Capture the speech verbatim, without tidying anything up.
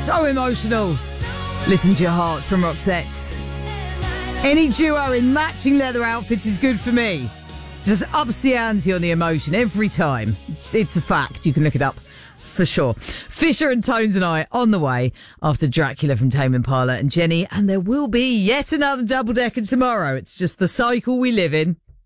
So emotional. Listen to Your Heart from Roxette. Any duo in matching leather outfits is good for me. Just ups the ante on the emotion every time. It's, it's a fact. You can look it up for sure. Fisher and Tones and I on the way after Dracula from Tame Impala and Jenny. And there will be yet another double-decker tomorrow. It's just the cycle we live in.